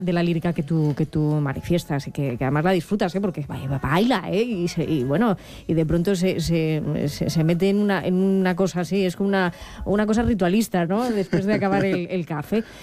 de la lírica que tú manifiestas y que además la disfrutas, porque baila, y bueno, y de pronto se mete en una cosa así, es como una cosa ritualista, ¿no? Después de acabar el café.